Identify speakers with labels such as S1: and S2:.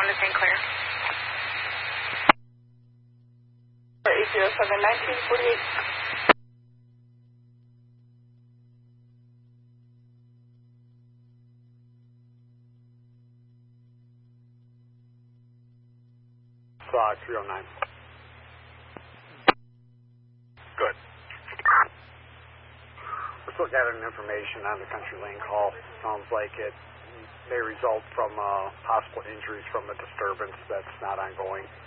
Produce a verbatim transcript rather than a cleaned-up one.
S1: to Saint Clair. eight zero seven, nineteen forty-eight.
S2: Uh, three oh nine. Good. We're still gathering information on the Country Lane call. Sounds like it may result from uh, possible injuries from a disturbance that's not ongoing.